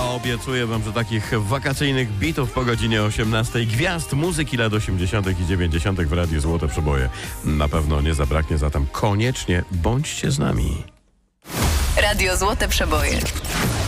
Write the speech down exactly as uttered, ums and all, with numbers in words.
obiecuję wam, że takich wakacyjnych bitów po godzinie osiemnastej, gwiazd muzyki lat osiemdziesiątych i dziewięćdziesiątych w Radiu Złote Przeboje na pewno nie zabraknie, zatem koniecznie bądźcie z nami. Radio Złote Przeboje.